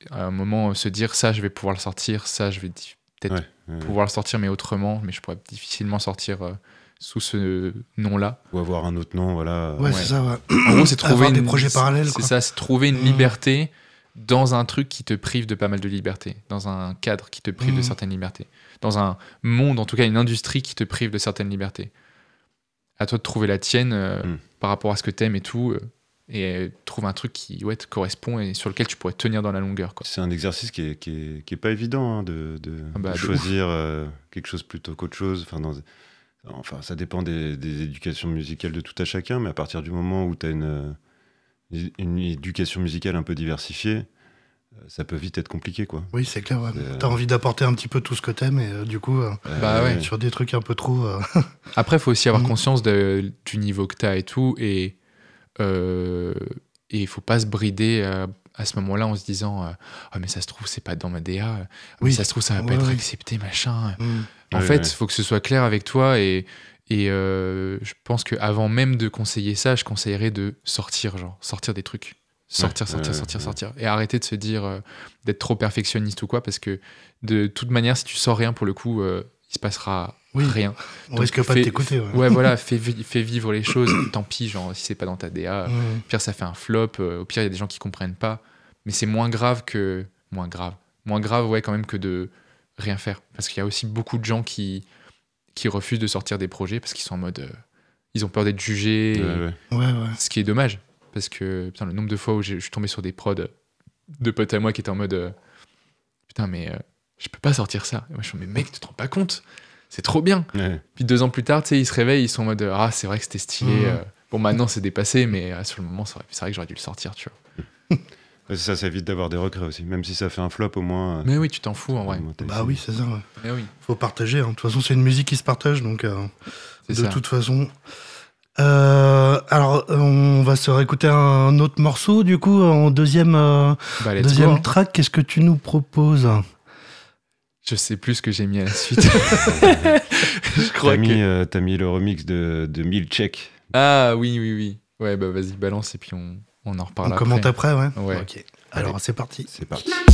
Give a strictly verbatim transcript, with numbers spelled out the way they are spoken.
à un moment se dire ça, je vais pouvoir le sortir, ça, je vais di- peut-être Ouais, ouais, pouvoir le sortir, mais autrement, mais je pourrais difficilement sortir euh, sous ce nom-là. ou avoir un autre nom, voilà. Ouais, Ouais. c'est ça, ouais. En gros, c'est trouver Avoir des une- projets parallèles, C'est quoi. ça, c'est trouver une Mmh. liberté dans un truc qui te prive de pas mal de liberté, dans un cadre qui te prive de Mmh. certaines libertés, dans un monde, en tout cas une industrie qui te prive de certaines libertés. À toi de trouver la tienne euh, Mm. par rapport à ce que t'aimes et tout, euh, et euh, trouve un truc qui ouais, te correspond et sur lequel tu pourrais tenir dans la longueur, quoi. C'est un exercice qui est, qui est, qui est pas évident hein, de, de, Ah bah, de de choisir euh, quelque chose plutôt qu'autre chose. Enfin, dans, enfin, ça dépend des, des éducations musicales de tout à chacun, mais à partir du moment où tu as une, une éducation musicale un peu diversifiée, ça peut vite être compliqué, quoi. Oui, c'est clair, ouais. Euh, T'as envie d'apporter un petit peu tout ce que t'aimes, et euh, du coup, euh, Bah ouais. sur des trucs un peu trop... euh, Après, il faut aussi avoir Mhm. conscience de- du niveau que tu as et tout. Et euh, et il faut pas se brider euh, à ce moment-là en se disant euh, ah, mais ça se trouve, c'est pas dans ma D A. Ah, mais Oui. ça se trouve, ça va pas Ouais, être ouais. accepté, machin. hmm. En Ouais, fait, il ouais. faut que ce soit clair avec toi. Et, et euh, je pense qu'avant même de conseiller ça, je conseillerais de sortir, genre, sortir des trucs. Sortir, Ouais, sortir, ouais, sortir, ouais. sortir. Et arrêter de se dire euh, d'être trop perfectionniste ou quoi. Parce que de toute manière, si tu sors rien pour le coup, euh, il se passera Oui. rien. On Donc, risque pas fais- de t'écouter, ouais. Ouais, voilà, fais, vi- fais vivre les choses. Tant pis, genre, si c'est pas dans ta D A. Hmm. Au pire, ça fait un flop. euh, Au pire, il y a des gens qui comprennent pas. Mais c'est moins grave que. Moins grave. Moins grave, ouais, quand même, que de rien faire. Parce qu'il y a aussi beaucoup de gens qui, qui refusent de sortir des projets parce qu'ils sont en mode. euh, Ils ont peur d'être jugés. Ouais, et- ouais. Ouais, ouais. Ce qui est dommage. Parce que, putain, le nombre de fois où j'ai- je suis tombé sur des prods de potes à moi qui étaient en mode. euh, Putain, mais euh, je peux pas sortir ça. Et moi, je suis en mode, mais mec, tu te rends pas compte? C'est trop bien. Ouais. Puis deux ans plus tard, tu sais, ils se réveillent, ils sont en mode ah, c'est vrai que c'était stylé. Mhm. euh, Bon, maintenant c'est dépassé, mais euh, sur le moment, c'est vrai, c'est vrai que j'aurais dû le sortir, tu vois. Ouais, ça, ça évite d'avoir des regrets aussi. Même si ça fait un flop, au moins. euh, Mais oui, tu t'en fous en vrai. au moins, t'as Bah essayé. oui, c'est ça, ouais. Mais oui, Faut partager, hein. De toute façon, c'est une musique qui se partage, donc euh, c'est de ça. toute façon... Euh, alors, on va se réécouter un autre morceau, du coup, en deuxième, euh, Bah, let's deuxième go, hein. track. Qu'est-ce que tu nous proposes? Je sais plus ce que j'ai mis à la suite. Je crois T'as mis, que. euh, t'as mis le remix de, de Milchek. Ah oui, oui, oui. Ouais, bah vas-y, balance et puis on, on en reparle On après. commente après, ouais. Ouais. Ok. Alors, c'est parti. C'est parti.